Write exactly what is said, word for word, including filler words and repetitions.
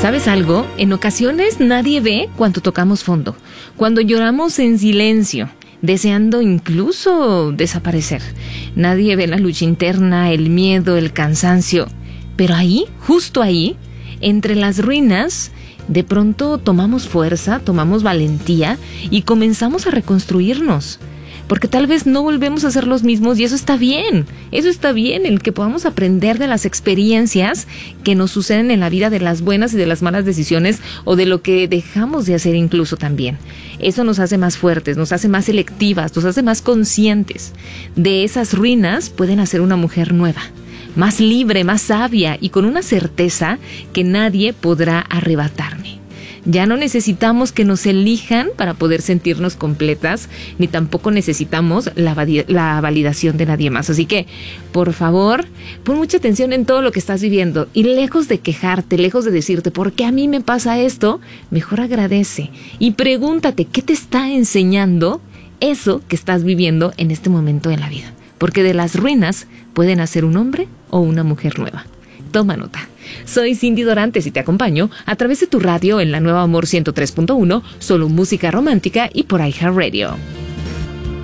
¿Sabes algo? En ocasiones nadie ve cuando tocamos fondo, cuando lloramos en silencio, deseando incluso desaparecer. Nadie ve la lucha interna, el miedo, el cansancio. Pero ahí, justo ahí, entre las ruinas, de pronto tomamos fuerza, tomamos valentía y comenzamos a reconstruirnos. Porque tal vez no volvemos a ser los mismos y eso está bien. Eso está bien, el que podamos aprender de las experiencias que nos suceden en la vida, de las buenas y de las malas decisiones o de lo que dejamos de hacer incluso también. Eso nos hace más fuertes, nos hace más selectivas, nos hace más conscientes. De esas ruinas pueden hacer una mujer nueva, más libre, más sabia y con una certeza que nadie podrá arrebatarme. Ya no necesitamos que nos elijan para poder sentirnos completas, ni tampoco necesitamos la, vali- la validación de nadie más. Así que, por favor, pon mucha atención en todo lo que estás viviendo y lejos de quejarte, lejos de decirte, ¿por qué a mí me pasa esto? Mejor agradece y pregúntate, ¿qué te está enseñando eso que estás viviendo en este momento de la vida? Porque de las ruinas pueden hacer un hombre o una mujer nueva. Toma nota. Soy Cindy Dorantes y te acompaño a través de tu radio en la Nueva Amor ciento tres punto uno, solo música romántica y por iHeartRadio.